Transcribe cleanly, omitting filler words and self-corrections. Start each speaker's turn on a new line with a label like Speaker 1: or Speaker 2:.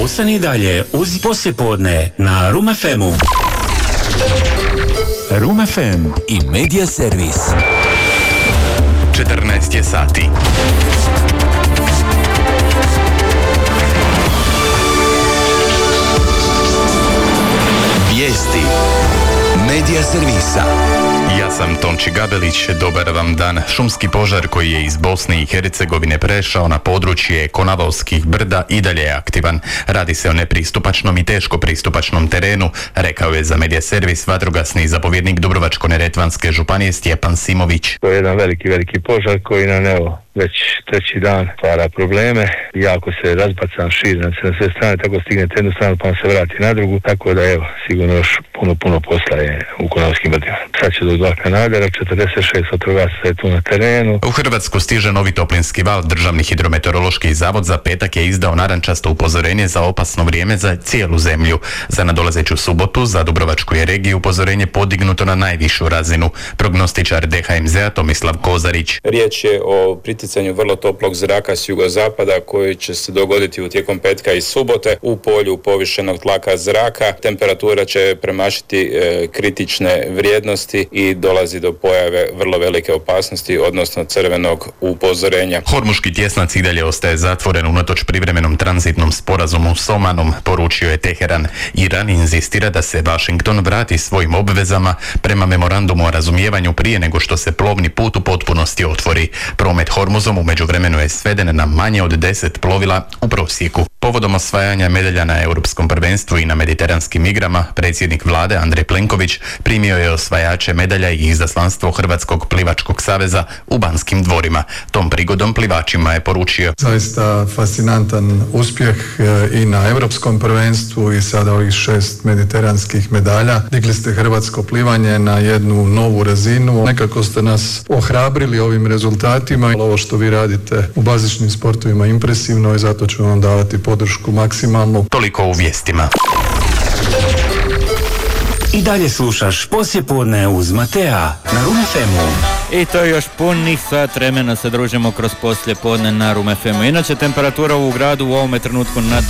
Speaker 1: Ostani i dalje uz poslijepodne na Room FM-u. Room FM
Speaker 2: i Media Servis.
Speaker 3: 14 je sati.
Speaker 2: Vijesti Media Servisa.
Speaker 3: Ja sam Tonči Gabelić, dobar vam dan. Šumski požar koji je iz Bosne i Hercegovine prešao na područje Konavolskih brda i dalje je aktivan. Radi se o nepristupačnom i teško pristupačnom terenu, rekao je za Media Servis vatrogasni zapovjednik Dubrovačko-neretvanske županije Stjepan Simović.
Speaker 4: To je jedan veliki požar koji nam već treći dan stvara probleme. Jako se razbacan, širi na sve strane, tako stignete jednu stranu pa se vrati na drugu, tako da sigurno još puno posla je u Konavolskim brdima. Sad će do 2 kanadera, 46 vatrogasaca je tu na terenu.
Speaker 3: U Hrvatsku stiže novi toplinski val. Državni hidrometeorološki zavod za petak je izdao narančasto upozorenje za opasno vrijeme za cijelu zemlju. Za nadolazeću subotu za Dubrovačku je regiju upozorenje podignuto na najvišu razinu. Prognostičar DHMZ-a Tomislav Kozarić.
Speaker 5: Riječ je o priticanju vrlo toplog zraka s jugozapada koji će se dogoditi u tijekom petka i subote u polju povišenog tlaka zraka. Temperatura će premašiti kritične vrijednosti i dolazi do pojave vrlo velike opasnosti, odnosno crvenog upozorenja.
Speaker 3: Hormuški tjesnac i dalje ostaje zatvoren unatoč privremenom tranzitnom sporazumu s Omanom, poručio je Teheran. Iran inzistira da se Washington vrati svojim obvezama prema memorandumu o razumijevanju prije nego što se plovni put u potpunosti otvori. Promet Hormuzom u međuvremenu je sveden na manje od 10 plovila u prosjeku. Povodom osvajanja medalja na Europskom prvenstvu i na mediteranskim igrama, predsjednik vlade Andrej Plenković primio je osvajače medalja i izaslanstvo Hrvatskog plivačkog saveza u Banskim dvorima. Tom prigodom plivačima je poručio:
Speaker 6: zaista fascinantan uspjeh i na Europskom prvenstvu i sada ovih 6 mediteranskih medalja. Digli ste hrvatsko plivanje na jednu novu razinu. Nekako ste nas ohrabrili ovim rezultatima. Ovo što vi radite u bazičnim sportovima je impresivno i zato ću vam davati podršku maksimalnu.
Speaker 3: Toliko u vijestima.
Speaker 1: I dalje slušaš poslijepodne uz Matea na Room FM-u.
Speaker 7: I to je još punih sat vremena se družimo kroz poslijepodne na Room FM-u. Inače, temperatura u gradu u ovome trenutku nad